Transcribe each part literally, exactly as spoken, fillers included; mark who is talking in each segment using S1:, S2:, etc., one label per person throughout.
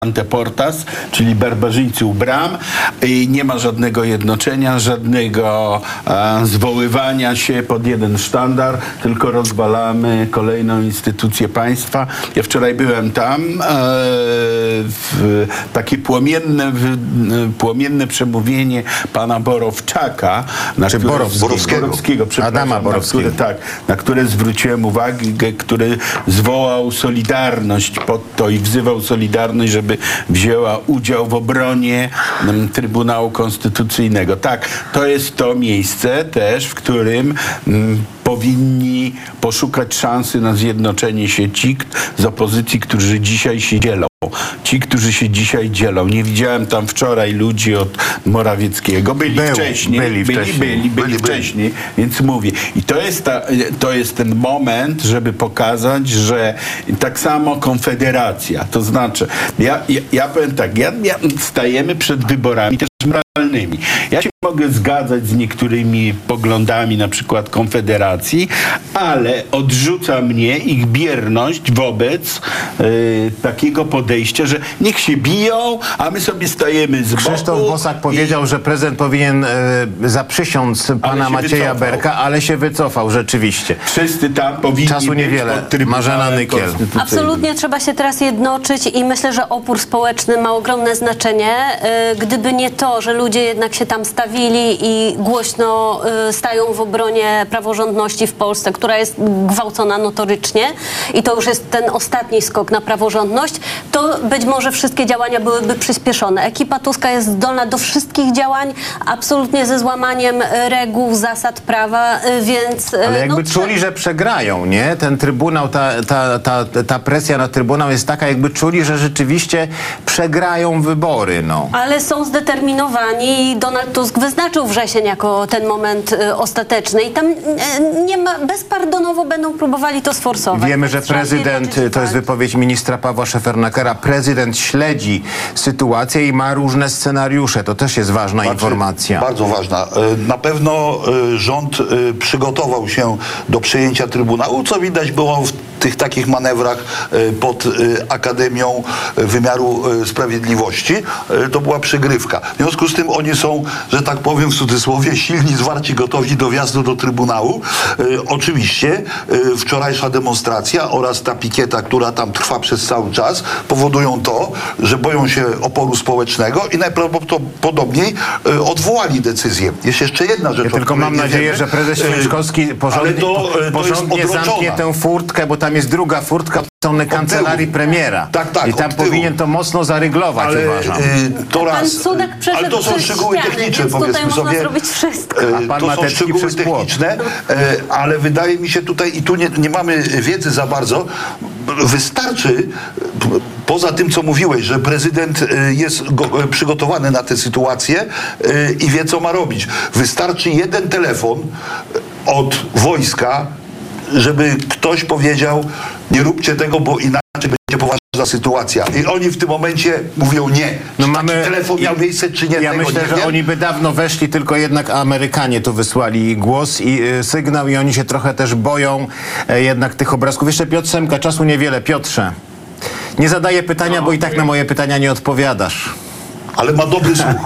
S1: Anteportas, czyli barbarzyńcy u bram, i nie ma żadnego jednoczenia, żadnego e, zwoływania się pod jeden sztandar, tylko rozwalamy kolejną instytucję państwa. Ja wczoraj byłem tam, e, w takie płomienne, w, płomienne przemówienie pana Borowczaka, na
S2: Czy
S1: które,
S2: Borow,
S1: Borowskiego, Borowskiego,
S2: Adama Borowskiego.
S1: Na które, tak, na które zwróciłem uwagę, który zwołał Solidarność pod to i wzywał Solidarność, żeby wzięła udział w obronie um, Trybunału Konstytucyjnego. Tak, to jest to miejsce też, w którym um, powinni poszukać szansy na zjednoczenie się ci z opozycji, którzy dzisiaj się dzielą. Ci, którzy się dzisiaj dzielą. Nie widziałem tam wczoraj ludzi od Morawieckiego. Byli
S2: Był,
S1: wcześniej.
S2: Byli,
S1: byli,
S2: wcześniej.
S1: byli, byli, byli wcześniej. Byli. Więc mówię. I to jest, ta, to jest ten moment, żeby pokazać, że tak samo Konfederacja. To znaczy, ja, ja, ja powiem tak, ja, ja stajemy przed wyborami też moralnymi. Ja się mogę zgadzać z niektórymi poglądami, na przykład Konfederacji, ale odrzuca mnie ich bierność wobec y, takiego podejścia, że niech się biją, a my sobie stajemy z boku.
S2: Krzysztof Bosak i... powiedział, że prezydent powinien y, zaprzysiąc pana Macieja wycofał. Berka, ale się wycofał rzeczywiście.
S1: Wszyscy tam powinni
S2: Czasu niewiele. Marzena Nykiel.
S3: Absolutnie trzeba się teraz jednoczyć i myślę, że opór społeczny ma ogromne znaczenie. Y, gdyby nie to, że ludzie jednak się tam stawili i głośno y, stają w obronie praworządności w Polsce, która jest gwałcona notorycznie i to już jest ten ostatni skok na praworządność, to być może wszystkie działania byłyby przyspieszone. Ekipa Tuska jest zdolna do wszystkich działań, absolutnie ze złamaniem reguł, zasad prawa, y, więc...
S2: Ale jakby
S3: no,
S2: czuli, że przegrają, nie? Ten Trybunał, ta, ta, ta, ta presja na Trybunał jest taka, jakby czuli, że rzeczywiście przegrają wybory, no.
S3: Ale są zdeterminowani i Donald Tusk wyznaczył wrzesień jako ten moment y, ostateczny i tam y, nie ma, bezpardonowo będą próbowali to sforsować.
S2: Wiemy, że prezydent, to jest wypowiedź ministra Pawła Szefernakera, prezydent śledzi sytuację i ma różne scenariusze. To też jest ważna
S4: Znaczy,
S2: informacja.
S4: Bardzo ważna. Na pewno rząd przygotował się do przejęcia Trybunału, co widać było w tych takich manewrach pod Akademią Wymiaru Sprawiedliwości. To była przygrywka. W związku z tym oni są, że tak powiem w cudzysłowie, silni, zwarci, gotowi do wjazdu do Trybunału. E, oczywiście e, wczorajsza demonstracja oraz ta pikieta, która tam trwa przez cały czas, powodują to, że boją się oporu społecznego i najprawdopodobniej e, odwołali decyzję. Jest jeszcze jedna rzecz.
S2: Ja tylko mam nadzieję, wiemy, że prezes Święczkowski porządnie,
S4: to, to
S2: porządnie zamknie tę furtkę, bo tam jest druga furtka w stronę kancelarii premiera.
S4: Tak, tak,
S2: i tam powinien to mocno zaryglować,
S4: ale,
S2: uważam.
S4: Yy, to raz,
S3: ale
S4: to są szczegóły
S3: ściany,
S4: techniczne,
S3: więc
S4: powiedzmy
S3: tutaj
S4: sobie.
S3: można zrobić wszystko.
S4: Yy,
S2: A pan
S4: to są
S2: Matecki
S4: szczegóły
S2: przez płot.
S4: techniczne, yy, ale wydaje mi się tutaj, i tu nie, nie mamy wiedzy za bardzo, wystarczy, poza tym, co mówiłeś, że prezydent jest go, przygotowany na tę sytuację yy, i wie, co ma robić. Wystarczy jeden telefon od wojska, żeby ktoś powiedział, nie róbcie tego, bo inaczej będzie poważna sytuacja. I oni w tym momencie mówią nie.
S2: No
S4: czy
S2: mamy,
S4: taki telefon miał miejsce, czy nie?
S2: Ja
S4: tego
S2: myślę,
S4: nie
S2: że
S4: wiem.
S2: oni by dawno weszli, tylko jednak Amerykanie tu wysłali głos i y, sygnał i oni się trochę też boją y, jednak tych obrazków. Jeszcze Piotr Semka, czasu niewiele. Piotrze, nie zadaję pytania, no, bo i tak na moje pytania nie odpowiadasz.
S4: Ale ma dobry słuch.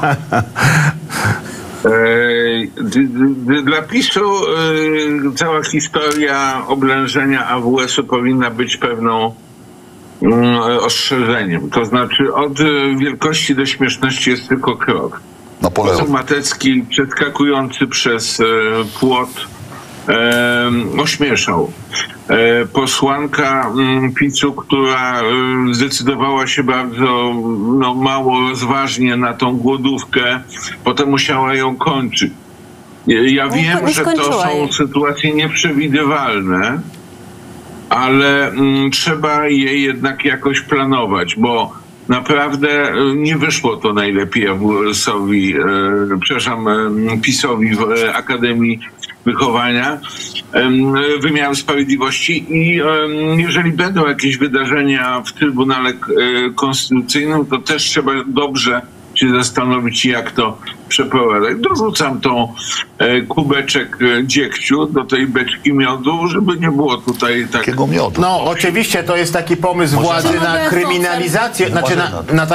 S5: Dla PiSu cała historia oblężenia A W S-u powinna być pewną ostrzeżeniem. To znaczy od wielkości do śmieszności jest tylko krok. Poseł Matecki przeskakujący przez płot e, ośmieszał. E, posłanka m, PiSu, która e, zdecydowała się bardzo no, mało rozważnie na tą głodówkę, potem musiała ją kończyć. Ja wiem, że to są sytuacje nieprzewidywalne, ale m, trzeba je jednak jakoś planować, bo naprawdę nie wyszło to najlepiej A W S-owi, e, przepraszam, e, PiS-owi w e, Akademii Wychowania, e, Wymiaru Sprawiedliwości i e, jeżeli będą jakieś wydarzenia w Trybunale e, Konstytucyjnym, to też trzeba dobrze się zastanowić, jak to przeprowadzać. Dorzucam tą e, kubeczek e, dziegciu do tej beczki miodu, żeby nie było tutaj takiego
S4: miodu.
S2: No oczywiście to jest taki pomysł
S4: Może
S2: władzy
S3: na-
S2: na kryminalizację, znaczy na, na